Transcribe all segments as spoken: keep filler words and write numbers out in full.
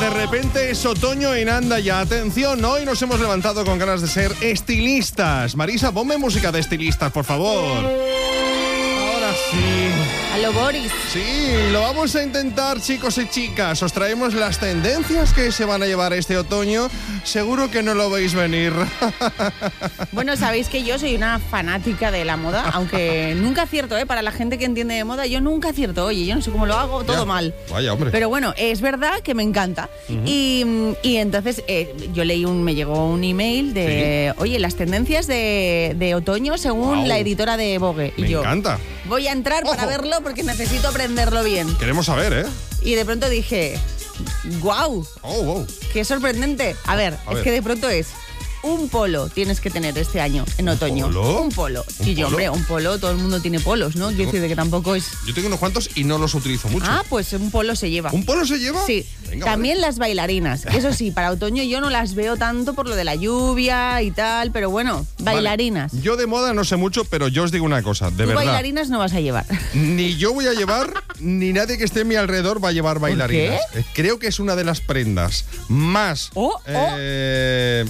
de repente es otoño en Andaya. Atención, hoy nos hemos levantado con ganas de ser estilistas. Marisa, ponme música de estilistas, por favor. Ahora sí. A lo Boris. Sí, lo vamos a intentar, chicos y chicas. Os traemos las tendencias que se van a llevar este otoño. Seguro que no lo veis venir. Bueno, sabéis que yo soy una fanática de la moda, aunque nunca acierto, ¿eh? Para la gente que entiende de moda, yo nunca acierto. Oye, yo no sé cómo lo hago, todo Ya. mal. Vaya, hombre. Pero bueno, es verdad que me encanta. Uh-huh. y, y entonces eh, yo leí un, me llegó un email de, ¿Sí? oye, las tendencias de, de otoño según wow. la editora de Vogue. Me y yo, encanta. Voy a entrar Ojo. para verlo porque necesito aprenderlo bien. Queremos saber, ¿eh? Y de pronto dije, ¡guau! Oh, wow. ¡Qué sorprendente! A ver, A es ver. que de pronto es... Un polo tienes que tener este año, en ¿Un otoño. polo? Un polo. ¿Un y yo, polo? hombre, un polo, todo el mundo tiene polos, ¿no? Quiero decir de que tampoco es... Yo tengo unos cuantos y no los utilizo mucho. Ah, pues un polo se lleva. ¿Un polo se lleva? Sí. Venga, También vale. las bailarinas. Eso sí, para otoño yo no las veo tanto por lo de la lluvia y tal, pero bueno, bailarinas. Vale. Yo de moda no sé mucho, pero yo os digo una cosa, de Tú verdad. bailarinas no vas a llevar. Ni yo voy a llevar, ni nadie que esté a mi alrededor va a llevar bailarinas. ¿Qué? Creo que es una de las prendas más... Oh, eh,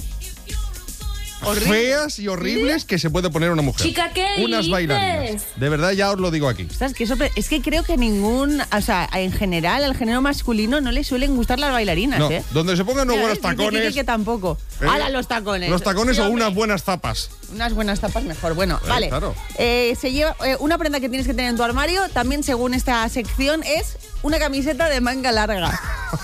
Horrible. feas y horribles que se puede poner una mujer. Chica, ¿qué Unas dices? bailarinas. De verdad, ya os lo digo aquí. ¿Sabes qué sorpre- Es que creo que ningún, o sea, en general al género masculino no le suelen gustar las bailarinas, No, ¿eh? donde se pongan unos Mira, buenos ¿ves? Dice tacones. Quique que tampoco. ¿Eh? ¡Hala, los tacones! Los tacones Sí, o hombre. unas buenas zapas. Unas buenas tapas mejor. Bueno, Eh, vale. claro. Eh, se lleva eh, una prenda que tienes que tener en tu armario, también según esta sección, es una camiseta de manga larga.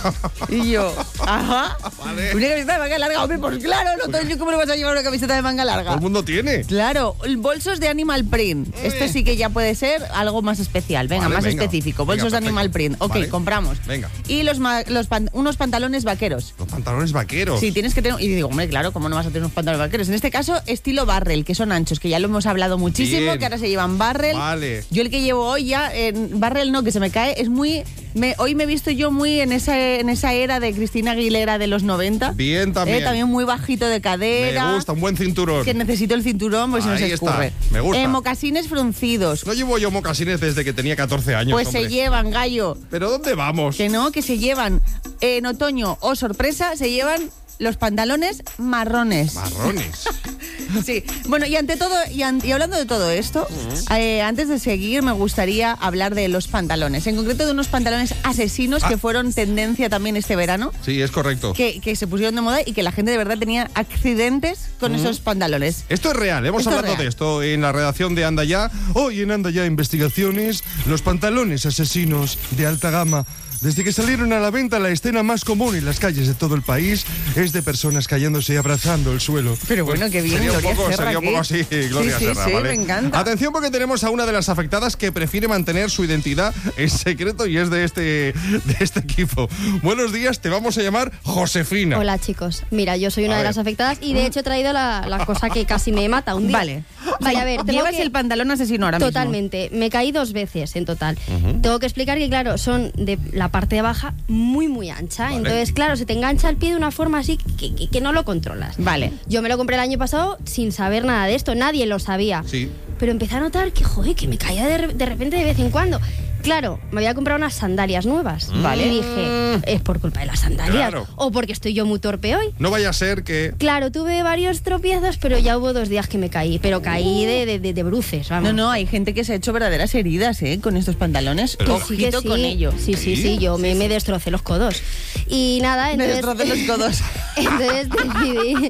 Y yo, ajá. Vale. Una camiseta de manga larga. Hombre, pues claro, no, todo- ¿cómo le vas a llevar una camiseta de manga larga? Todo el mundo tiene. Claro, bolsos de animal print. Eh. Esto sí que ya puede ser algo más especial. Venga, Vale, más venga. específico. Venga, Bolsos de perfecto. animal print. Ok, Vale. compramos. Venga. Y los, ma- los pan- unos pantalones vaqueros. Los pantalones vaqueros. Sí, tienes que tener... Y digo, hombre, claro, ¿cómo no vas a tener unos pantalones vaqueros? En este caso, estilo barrel, que son anchos, que ya lo hemos hablado muchísimo, Bien. que ahora se llevan barrel. Vale. Yo el que llevo hoy ya, en barrel no, que se me cae, es muy... Me, hoy me he visto yo muy en esa, en esa era de Cristina Aguilera de los noventa. Bien también. Eh, también muy bajito de cadera. Me gusta, un buen cinturón. Que necesito el cinturón, pues se nos Ahí está, escurre. me gusta. Eh, mocasines fruncidos. No llevo yo mocasines desde que tenía catorce años, Pues hombre. se llevan, gallo. ¿Pero dónde vamos? Que no, que se llevan en otoño o sorpresa, se llevan los pantalones marrones. Marrones. Sí, bueno, y ante todo, y, an- y hablando de todo esto, eh, antes de seguir me gustaría hablar de los pantalones, en concreto de unos pantalones asesinos Ah. que fueron tendencia también este verano, Sí, es correcto. que, que se pusieron de moda y que la gente de verdad tenía accidentes con esos pantalones. Esto es real, hemos Esto es hablado real. de esto en la redacción de Andaya. Hoy en Andaya Investigaciones, los pantalones asesinos de alta gama. Desde que salieron a la venta, la escena más común en las calles de todo el país es de personas cayéndose y abrazando el suelo. Pero bueno, qué bien, Sería un Gloria poco, Serra sería un aquí. poco así, Gloria Sí, sí, Serra, sí, ¿vale? me encanta. Atención porque tenemos a una de las afectadas que prefiere mantener su identidad en secreto y es de este, de este equipo. Buenos días, te vamos a llamar Josefina. Hola chicos, mira, yo soy una A de ver. las afectadas y de hecho he traído la, la cosa que casi me mata un día. Vale. Vale, a ver, tengo Llevas que- el pantalón asesino ahora mismo. Totalmente, me caí dos veces en total. Tengo que explicar que claro, son de la parte de abajo muy muy ancha, Vale. entonces claro, se te engancha el pie de una forma así que, que- que no lo controlas. Vale. Yo me lo compré el año pasado sin saber nada de esto, nadie lo sabía. Sí. Pero empecé a notar que, joder, que me caía de, re- de repente de vez en cuando. Claro, me había comprado unas sandalias nuevas, ¿vale? Y dije, es por culpa de las sandalias. Claro. O porque estoy yo muy torpe hoy. No vaya a ser que... Claro, tuve varios tropiezos, pero ya hubo dos días que me caí. Pero caí de, de, de, de bruces, vamos. No, no, hay gente que se ha hecho verdaderas heridas, ¿eh? Con estos pantalones. Pero- Que sí, que Ojito sí. con ello. Sí, sí, ¿Sí? sí, yo me, me destrocé los codos. Y nada, Me entonces... destrocé los codos. entonces decidí...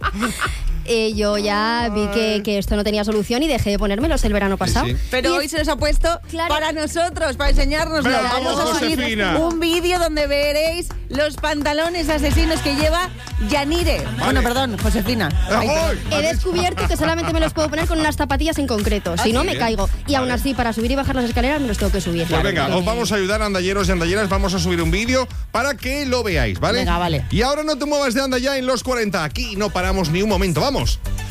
eh, yo ya vi que, que esto no tenía solución y dejé de ponérmelos el verano pasado. sí. Pero Y hoy se los ha puesto Claro. para nosotros, para enseñárnoslo. Venga, Vamos a subir Josefina. un vídeo donde veréis los pantalones asesinos que lleva Yanire. Bueno, perdón, Josefina. Ay, ¡Ay! He descubierto que solamente me los puedo poner con unas zapatillas en concreto, si no me bien. caigo. Y aún Vale. así, para subir y bajar las escaleras me los tengo que subir. Pues Claro, venga, porque os vamos a ayudar, andalleros y andalleras. Vamos a subir un vídeo para que lo veáis, ¿vale? Venga, vale. Y ahora no te muevas de Andaya en los cuarenta. Aquí no paramos ni un momento. ¡Vamos!